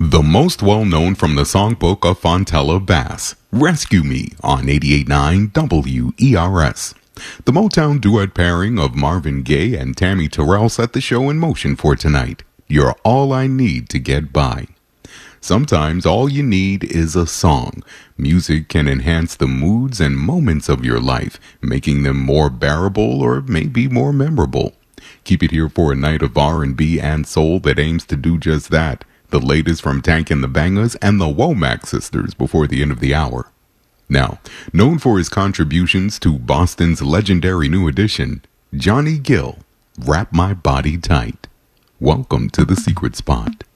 The most well-known from the songbook of Fontella Bass, Rescue Me on 88.9 WERS. The Motown duet pairing of Marvin Gaye and Tammy Terrell set the show in motion for tonight. You're all I need to get by. Sometimes all you need is a song. Music can enhance the moods and moments of your life, making them more bearable or maybe more memorable. Keep it here for a night of R&B and soul that aims to do just that. The latest from Tank and the Bangers and the Womack sisters before the end of the hour. Now, known for his contributions to Boston's legendary New Edition, Johnny Gill, Wrap My Body Tight. Welcome to The Secret Spot.